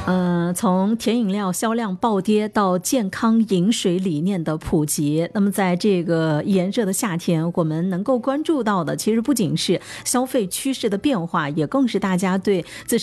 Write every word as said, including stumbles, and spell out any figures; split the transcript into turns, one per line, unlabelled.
呃，从甜饮料销量暴跌到健康饮水理念的普及，那么在这个炎热的夏天，我们能够关注到的，其实不仅是消费趋势的变化，也更是大家对自身